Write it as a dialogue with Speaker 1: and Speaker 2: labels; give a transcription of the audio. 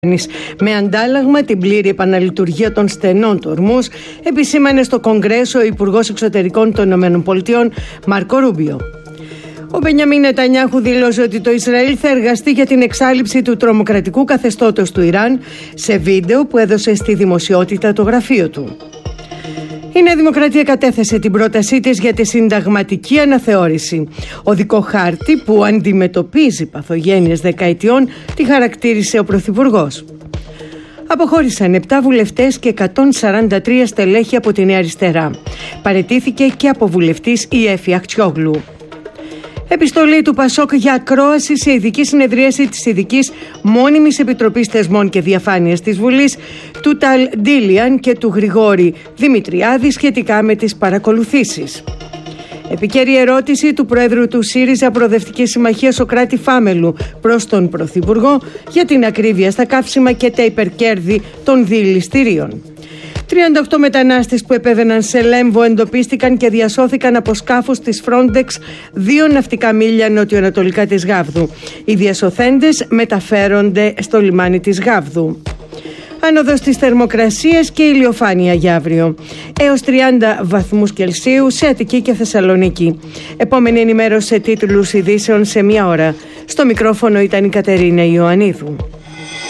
Speaker 1: με αντάλλαγμα την πλήρη επαναλειτουργία των στενών του Ορμούζ, επισήμανε στο Κογκρέσο ο Υπουργός Εξωτερικών των ΗΠΑ Μάρκο Ρούμπιο. Ο Μπενιαμίν Νετανιάχου δήλωσε ότι το Ισραήλ θα εργαστεί για την εξάλειψη του τρομοκρατικού καθεστώτος του Ιράν σε βίντεο που έδωσε στη δημοσιότητα το γραφείο του. Η Νέα Δημοκρατία κατέθεσε την πρότασή της για τη συνταγματική αναθεώρηση. Οδικό χάρτη που αντιμετωπίζει παθογένειες δεκαετιών, τη χαρακτήρισε ο Πρωθυπουργός. Αποχώρησαν 7 βουλευτές και 143 στελέχη από τη Νέα Αριστερά. Παραιτήθηκε και από βουλευτής η Έφη Αχτσιόγλου. Επιστολή του Πασόκ για ακρόαση σε ειδική συνεδρίαση της Ειδικής Μόνιμης Επιτροπής Θεσμών και Διαφάνειας της Βουλής του Ταλ Ντίλιαν και του Γρηγόρη Δημητριάδη σχετικά με τις παρακολουθήσεις. Επικέρη ερώτηση του Προέδρου του ΣΥΡΙΖΑ Προοδευτική Συμμαχία Σωκράτη Φάμελου προς τον Πρωθυπουργό για την ακρίβεια στα καύσιμα και τα υπερκέρδη των διελιστηρίων. 38 μετανάστες που επέβαιναν σε Λέμβο εντοπίστηκαν και διασώθηκαν από σκάφους της Frontex 2 ναυτικά μίλια νοτιοανατολικά της Γάβδου. Οι διασωθέντες μεταφέρονται στο λιμάνι της Γάβδου. Άνοδος της θερμοκρασίας και ηλιοφάνεια για αύριο. Έως 30 βαθμούς Κελσίου σε Αττική και Θεσσαλονίκη. Επόμενη ενημέρωση σε τίτλους ειδήσεων σε 1 ώρα. Στο μικρόφωνο ήταν η Κατερίνα Ιωαννίδου.